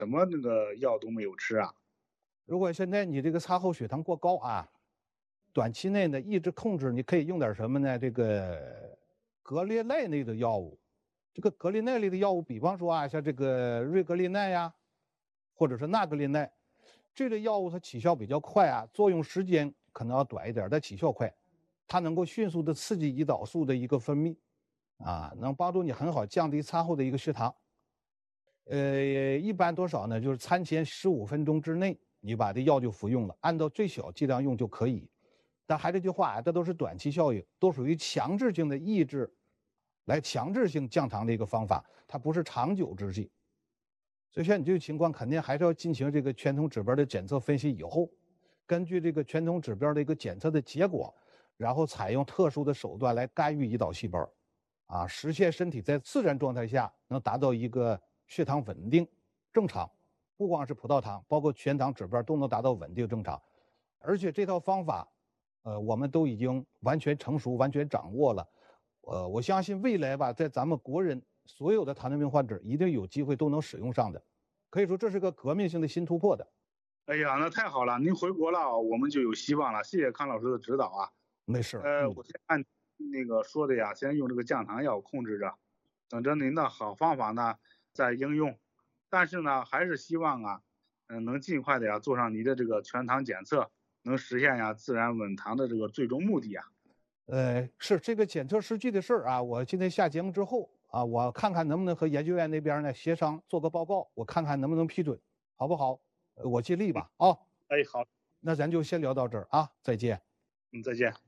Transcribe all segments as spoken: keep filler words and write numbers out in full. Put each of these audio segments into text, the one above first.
什么那个药都没有吃啊。 如果现在你这个茶后血糖过高啊，短期内呢抑制控制，你可以用点什么呢？这个格列奈类的药物。这个格列奈类的药物，比方说啊，像这个瑞格列奈呀，或者是纳格列奈，这类药物它起效比较快啊，作用时间可能要短一点，但起效快。它能够迅速的刺激胰岛素的一个分泌，啊，能帮助你很好降低餐后的一个血糖。呃，一般多少呢？就是餐前十五分钟之内，你把这药就服用了，按照最小剂量用就可以。但还这句话啊，这都是短期效应，都属于强制性的抑制，来强制性降糖的一个方法，它不是长久之计。所以像你这个情况，肯定还是要进行这个全通指标的检测分析以后，根据这个全通指标的一个检测的结果，然后采用特殊的手段来干预胰岛细胞，啊，实现身体在自然状态下能达到一个血糖稳定正常，不光是葡萄糖，包括全糖指标都能达到稳定正常。而且这套方法，呃，我们都已经完全成熟、完全掌握了。呃，我相信未来吧，在咱们国人所有的糖尿病患者一定有机会都能使用上的，可以说这是个革命性的新突破的。 哎呀，那太好了，您回国了，我们就有希望了。谢谢康老师的指导啊。 没事， 呃， 嗯， 我先按那个说的呀，先用这个降糖药控制着，等着您的好方法呢再应用。但是呢，还是希望啊，嗯、能尽快的呀做上您的这个全糖检测，能实现呀自然稳糖的这个最终目的呀。 呃，是这个检测试剂的事儿啊，我今天下节目之后啊，我看看能不能和研究院那边呢协商做个报告，我看看能不能批准，好不好？呃我尽力吧。啊， 哎，好， 那咱就先聊到这儿啊，再见。 嗯，再见。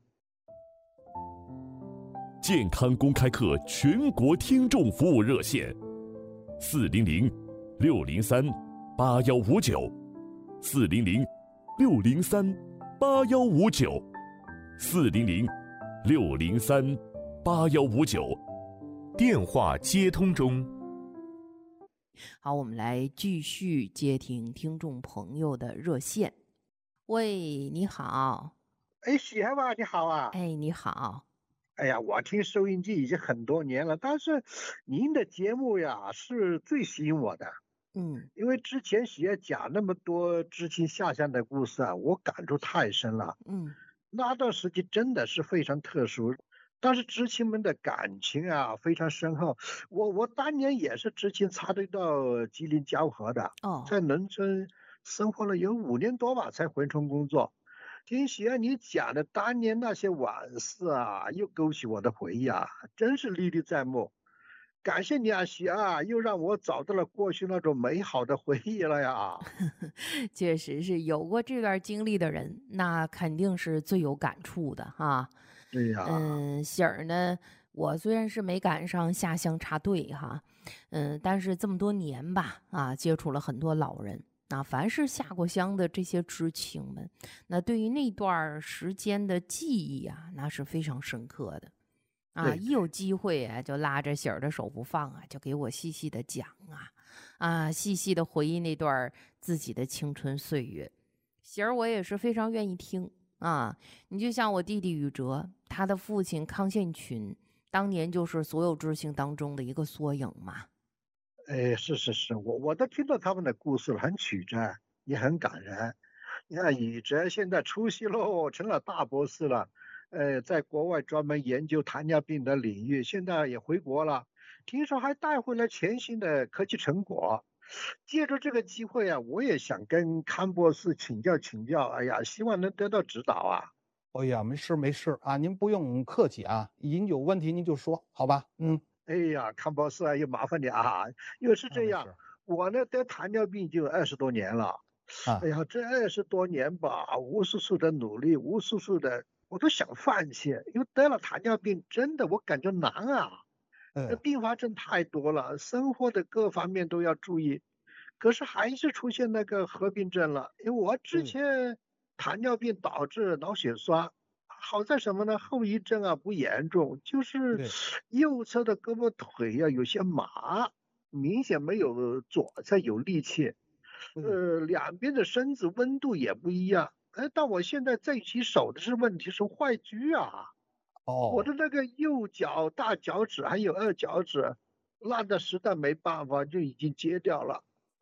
健康公开课全国听众服务热线：四零零六零三八幺五九，四零零六零三八幺五九，四零零六零三八幺五九。 电话接通中。 好，我们来继续接听听众朋友的热线。喂，你好。 哎，喜爱吧，你好啊！ 哎，你好。 哎呀，我听收音机已经很多年了，但是您的节目呀是最吸引我的。 嗯， 因为之前喜爱讲那么多知青下乡的故事啊，我感触太深了。 嗯， 那段时期真的是非常特殊，但是知青们的感情啊非常深厚。我我当年也是知青插队到吉林交河的， 哦， 在农村生活了有五年多吧，才回村工作。听喜爱你讲的当年那些往事啊，又勾起我的回忆啊，真是历历在目。感谢你啊，喜爱，又让我找到了过去那种美好的回忆了呀。 确实是有过这段经历的人，那肯定是最有感触的哈。 对呀， 嗯，喜儿呢，我虽然是没赶上下乡插队哈，嗯，但是这么多年吧，啊，接触了很多老人。那凡是下过乡的这些知青们，那对于那段时间的记忆啊，那是非常深刻的。啊， 对一有机会啊，就拉着喜儿的手不放啊，就给我细细的讲啊，啊，细细的回忆那段自己的青春岁月。喜儿我也是非常愿意听啊。你就像我弟弟宇哲，他的父亲康宪群，当年就是所有知青当中的一个缩影嘛。 哎，是是是，我我都听到他们的故事了，很曲折，也很感人。你看宇哲现在出息喽，成了大博士了，呃，在国外专门研究糖尿病的领域，现在也回国了，听说还带回了全新的科技成果。借着这个机会啊，我也想跟康博士请教请教，哎呀，希望能得到指导啊。 哎呀，没事没事啊，您不用客气啊，您有问题您就说，好吧？嗯， 哎呀，康博士啊，又麻烦你啊，又是啊， 这样， 没事我呢得糖尿病就二十多年了。哎啊， 呀，这二十多年吧，无数次的努力，无数次的，我都想放弃，因为得了糖尿病，真的我感觉难啊。那嗯， 并发症太多了，生活的各方面都要注意，可是还是出现那个合并症了。因为我之对前糖尿病导致脑血栓，好在什么呢？后遗症啊不严重，就是对， 右侧的胳膊腿呀、有些麻，明显没有左侧有力气。 对， 呃，两边的身子温度也不一样。哎，但我现在在起手的是问题是坏疽啊，我哦， 的那个右脚大脚趾还有二脚趾，烂的实在没办法，就已经截掉了。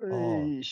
呃哦